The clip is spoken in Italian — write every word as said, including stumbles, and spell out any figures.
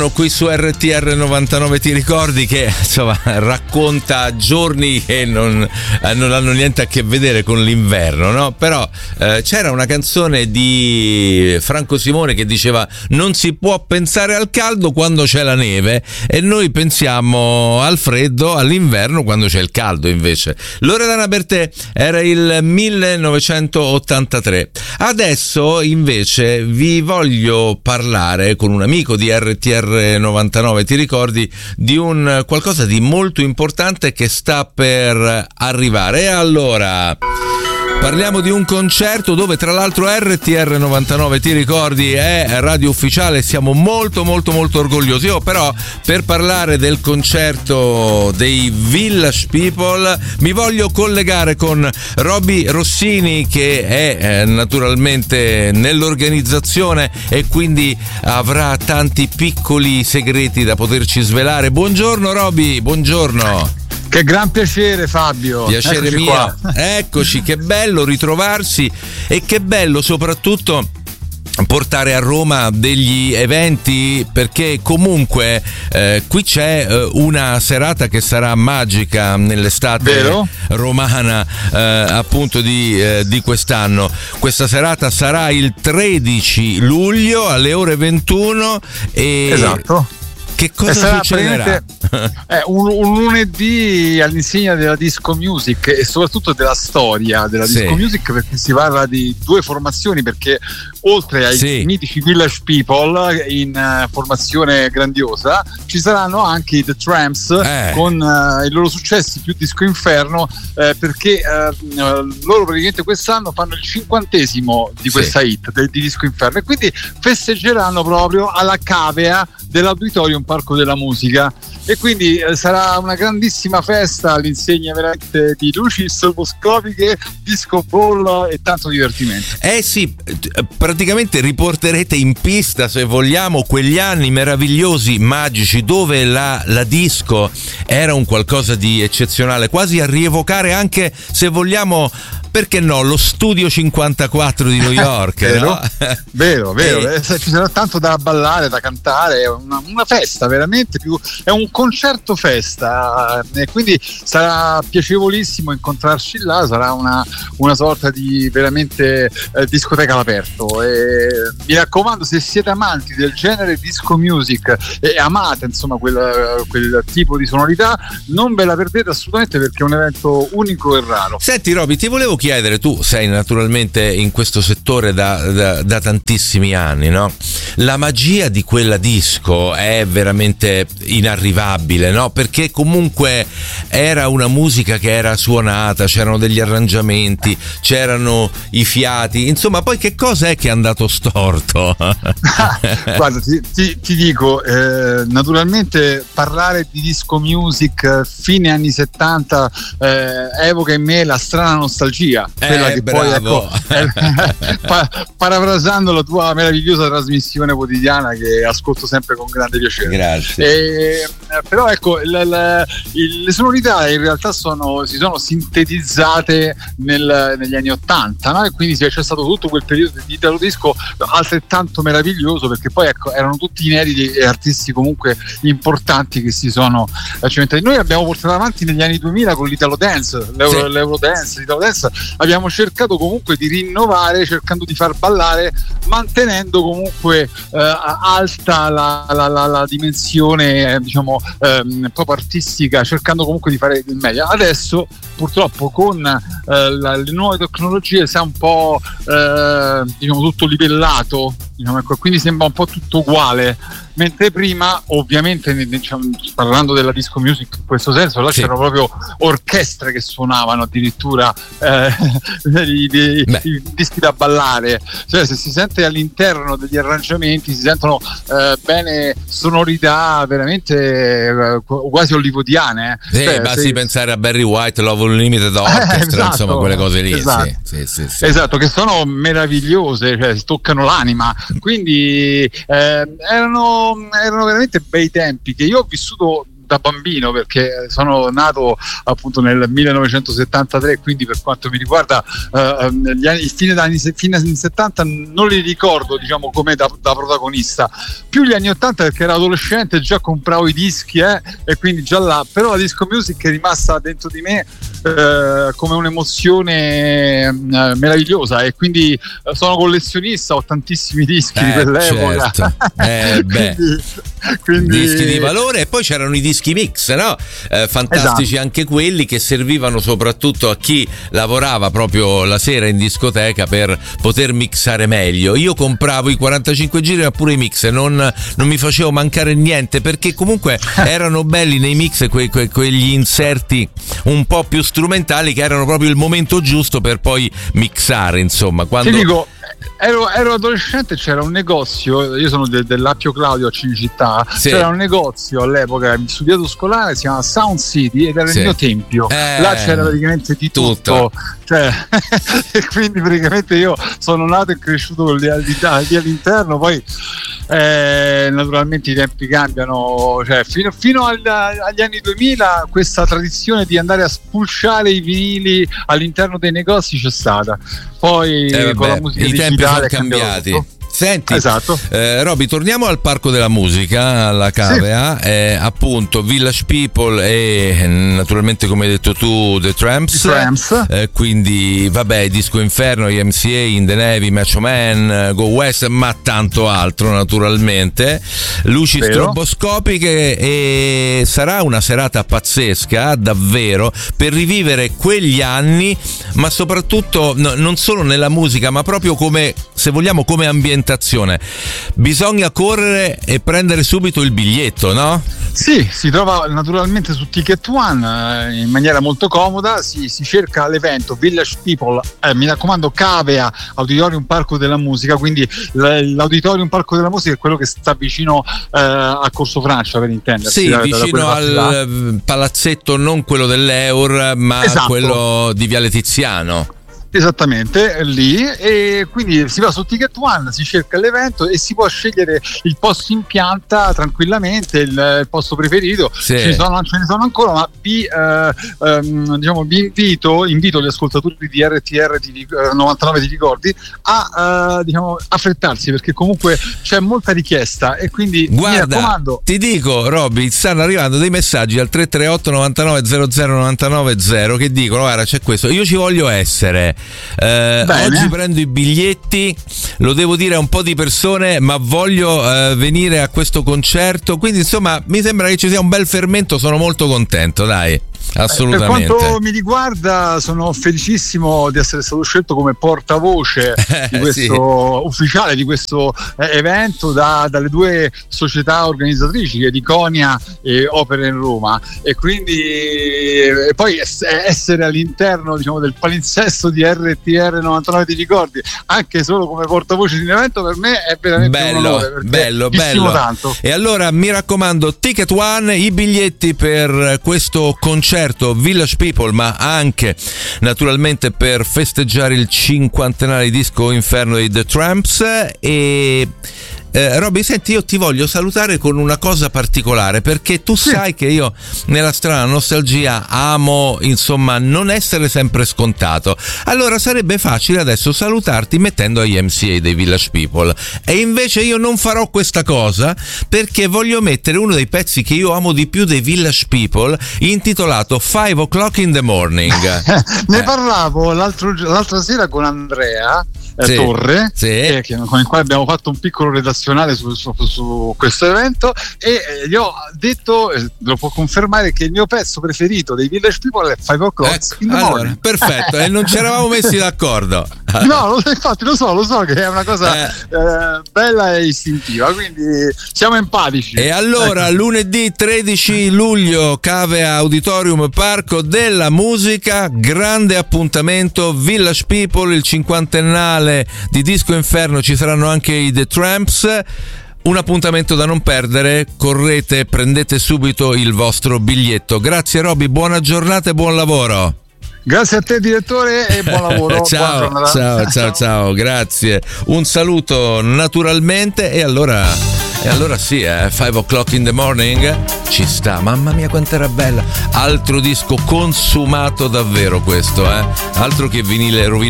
Qui su R T R novantanove ti ricordi, che insomma racconta giorni che non, eh, non hanno niente a che vedere con l'inverno, no? Però eh, c'era una canzone di Franco Simone che diceva: non si può pensare al caldo quando c'è la neve, e noi pensiamo al freddo all'inverno quando c'è il caldo. Invece Loredana Bertè era il millenovecentottantatré. Adesso invece vi voglio parlare con un amico di R T R novantanove ti ricordi di un qualcosa di molto importante che sta per arrivare. E allora parliamo di un concerto dove tra l'altro R T R novantanove ti ricordi è radio ufficiale, siamo molto molto molto orgogliosi. Io però, per parlare del concerto dei Village People, mi voglio collegare con Roby Rossini, che è eh, naturalmente nell'organizzazione e quindi avrà tanti piccoli segreti da poterci svelare. Buongiorno Roby, buongiorno. Che gran piacere, Fabio. Piacere Eccoci mio. Qua. Eccoci, che bello ritrovarsi e che bello soprattutto portare a Roma degli eventi, perché comunque eh, qui c'è eh, una serata che sarà magica nell'estate Vero? romana eh, appunto di, eh, di quest'anno. Questa serata sarà il tredici luglio alle ore ventuno e esatto. Che cosa succederà? È un, un lunedì all'insegna della disco music e soprattutto della storia della sì. disco music, perché si parla di due formazioni, perché oltre ai sì. mitici Village People in uh, formazione grandiosa ci saranno anche i The Tramps eh. con uh, i loro successi più disco inferno, eh, perché uh, loro praticamente quest'anno fanno il cinquantesimo di questa sì. hit de- di disco inferno, e quindi festeggeranno proprio alla cavea dell'Auditorium Parco della Musica, e quindi eh, sarà una grandissima festa all'insegna veramente di luci stroboscopiche, disco ball e tanto divertimento. Eh sì, praticamente riporterete in pista, se vogliamo, quegli anni meravigliosi, magici, dove la, la disco era un qualcosa di eccezionale, quasi a rievocare anche, se vogliamo, perché no, lo Studio cinquantaquattro di New York. Vero, no? vero, vero. E... ci sarà tanto da ballare, da cantare, è una, una festa veramente più, è un concerto festa, e quindi sarà piacevolissimo incontrarci là, sarà una, una sorta di veramente eh, discoteca all'aperto, e mi raccomando, se siete amanti del genere disco music e amate insomma quel, quel tipo di sonorità, non ve la perdete assolutamente, perché è un evento unico e raro. Senti Roby, ti volevo chiedere, tu sei naturalmente in questo settore da, da, da tantissimi anni, no? La magia di quella disco è veramente inarrivabile, no? Perché comunque era una musica che era suonata, c'erano degli arrangiamenti, c'erano i fiati, insomma, poi che cosa è che è andato storto? Guarda, ti, ti, ti dico, eh, naturalmente parlare di disco music fine anni settanta eh, evoca in me la strana nostalgia, quella eh, che bravo. poi ecco, pa- parafrasando la tua meravigliosa trasmissione quotidiana che ascolto sempre con grande piacere. Grazie. E, però ecco, le, le, le sonorità in realtà sono, si sono sintetizzate nel, negli anni ottanta, no? E quindi c'è stato tutto quel periodo di italo disco altrettanto meraviglioso, perché poi ecco, erano tutti inediti e artisti comunque importanti che si sono cimentati. Noi abbiamo portato avanti negli anni duemila con l'Italo Dance, l'Euro, sì. l'Eurodance, l'Italo Dance, abbiamo cercato comunque di rinnovare, cercando di far ballare, mantenendo comunque eh, alta la, la, la, la dimensione eh, diciamo ehm, proprio artistica, cercando comunque di fare il meglio. Adesso purtroppo con eh, la, le nuove tecnologie si è un po' eh, diciamo tutto livellato, diciamo, ecco, quindi sembra un po' tutto uguale, mentre prima ovviamente diciamo, parlando della disco music in questo senso, là sì. c'erano proprio orchestre che suonavano addirittura eh, i, i, i dischi da ballare, cioè se si sente all'interno degli arrangiamenti si sentono eh, bene sonorità veramente eh, quasi hollywoodiane, eh. Sì, cioè, basti se... pensare a Barry White, Love Unlimited Orchestra, eh, esatto, insomma quelle cose lì, esatto. Sì, sì, sì, sì. Esatto, che sono meravigliose, cioè si toccano l'anima, quindi eh, erano, erano veramente bei tempi che io ho vissuto da bambino, perché sono nato appunto nel millenovecentosettantatré, quindi per quanto mi riguarda eh, gli anni, il fine anni, fine anni settanta non li ricordo, diciamo, come da, da protagonista, più gli anni ottanta, perché ero adolescente, già compravo i dischi eh, e quindi già là, però la disco music è rimasta dentro di me eh, come un'emozione eh, meravigliosa, e quindi eh, sono collezionista, ho tantissimi dischi eh, di quell'epoca. Certo. Eh, beh. quindi, quindi... dischi di valore. E poi c'erano i dischi mix, no? Eh, fantastici, esatto. Anche quelli che servivano soprattutto a chi lavorava proprio la sera in discoteca per poter mixare meglio. Io compravo i quarantacinque giri ma pure i mix, non, non mi facevo mancare niente, perché comunque erano belli nei mix que, que, quegli inserti un po' più strumentali che erano proprio il momento giusto per poi mixare, insomma. Quando... Ti dico, Ero, ero adolescente, c'era un negozio, io sono de, dell'Appio Claudio a Cinecittà, sì. C'era un negozio all'epoca in studiato scolare, si chiama Sound City, ed era sì. il mio tempio, eh, là c'era praticamente di tutto, tutto. Cioè, e quindi praticamente io sono nato e cresciuto lì, lì all'interno. Poi eh, naturalmente i tempi cambiano, cioè, fino, fino agli, agli anni duemila questa tradizione di andare a spulciare i vinili all'interno dei negozi c'è stata. Poi eh, con vabbè, la musica i tempi sono cambiati. Senti, esatto. eh, Roby, torniamo al Parco della Musica, alla Cavea, sì. eh, appunto Village People e naturalmente, come hai detto tu, The Tramps, Tramps. Eh, quindi vabbè, Disco Inferno, I M C A, In the Navy, Macho Man, Go West, ma tanto altro naturalmente, luci Vero. stroboscopiche, e sarà una serata pazzesca davvero per rivivere quegli anni, ma soprattutto no, non solo nella musica, ma proprio come, se vogliamo, come ambientazione. Bisogna correre e prendere subito il biglietto, no? Sì, si trova naturalmente su Ticket One eh, in maniera molto comoda, si, si cerca l'evento Village People, eh, mi raccomando, Cavea, Auditorium Parco della Musica, quindi l- l'Auditorium Parco della Musica è quello che sta vicino eh, a Corso Francia, per intendersi. Sì, da, vicino da al palazzetto, non quello dell'Eur, ma esatto. quello di Viale Tiziano. Esattamente, lì, e quindi si va su Ticket One, si cerca l'evento e si può scegliere il posto in pianta tranquillamente, il, il posto preferito. Sì. Ce ne sono, ce ne sono ancora, ma vi, eh, ehm, diciamo, vi invito, invito gli ascoltatori di R T R novantanove, ti ricordi, a eh, diciamo, affrettarsi, perché comunque c'è molta richiesta, e quindi guarda, mi raccomando. Ti dico, Robby, stanno arrivando dei messaggi al tre tre otto novantanove zero zero novantanove zero che dicono: guarda, c'è questo, io ci voglio essere. Eh, oggi prendo i biglietti, lo devo dire a un po' di persone, ma voglio eh, venire a questo concerto, quindi insomma mi sembra che ci sia un bel fermento, sono molto contento, dai. Assolutamente. Per quanto mi riguarda, sono felicissimo di essere stato scelto come portavoce di questo sì. ufficiale di questo eh, evento da, dalle due società organizzatrici, Ediconia e Opera in Roma, e quindi e poi essere all'interno, diciamo, del palinsesto di R T R novantanove, ti ricordi, anche solo come portavoce di un evento, per me è veramente bello, un onore, bello, bello. Tanto. E allora mi raccomando, Ticket One, i biglietti per questo concerto Village People, ma anche naturalmente per festeggiare il cinquantenario di Disco Inferno dei The Tramps. E Eh, Robby, senti, io ti voglio salutare con una cosa particolare, perché tu sì. sai che io nella strana nostalgia amo, insomma, non essere sempre scontato. Allora sarebbe facile adesso salutarti mettendo I M C A dei Village People, e invece io non farò questa cosa, perché voglio mettere uno dei pezzi che io amo di più dei Village People, intitolato Five O'Clock in the Morning. Ne eh. parlavo l'altro, l'altra sera con Andrea eh, sì, Torre, sì. Eh, che, con il quale abbiamo fatto un piccolo redazionale su, su, su questo evento, e eh, gli ho detto, eh, lo può confermare, che il mio pezzo preferito dei Village People è Five O'Clock ecco, in the allora, Morning. Perfetto, e non ci eravamo messi d'accordo. No, lo, infatti lo so, lo so che è una cosa eh. Eh, bella e istintiva, quindi siamo empatici. E allora ecco. lunedì tredici luglio, Cavea Auditorium Parco della Musica, grande appuntamento, Village People, il cinquantennale di Disco Inferno, ci saranno anche i The Tramps. Un appuntamento da non perdere, correte, prendete subito il vostro biglietto. Grazie Robby, buona giornata e buon lavoro. Grazie a te direttore e buon lavoro. ciao, ciao, ciao, ciao, grazie. Un saluto naturalmente, e allora E allora sì, eh, five o'clock in the morning ci sta, mamma mia quanto era bella. Altro disco consumato davvero questo, eh. Altro che vinile rovinato